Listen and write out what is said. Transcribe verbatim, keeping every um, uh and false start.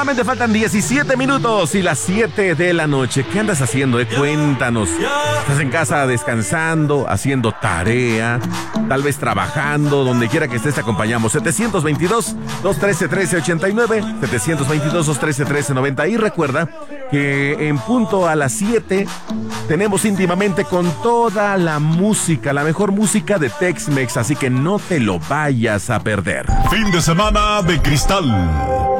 Solamente faltan diecisiete minutos y las siete de la noche. ¿Qué andas haciendo, eh? Cuéntanos. ¿Estás en casa descansando, haciendo tarea, tal vez trabajando? Donde quiera que estés te acompañamos. setecientos veintidós, doscientos trece, trece ochenta y nueve, setecientos veintidós, doscientos trece, trece noventa. Y recuerda que en punto a las siete tenemos Íntimamente con toda la música, la mejor música de Tex-Mex, así que no te lo vayas a perder. Fin de semana de cristal.